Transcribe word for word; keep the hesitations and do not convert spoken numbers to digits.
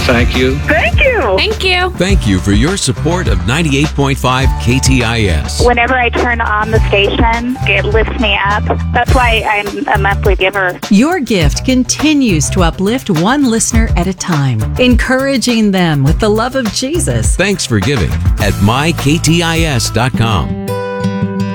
Thank you. Thank you. Thank you. Thank you for your support of ninety-eight point five K T I S. Whenever I turn on the station, it lifts me up. That's why I'm a monthly giver. Your gift continues to uplift one listener at a time, encouraging them with the love of Jesus. Thanks for giving at my k t i s dot com.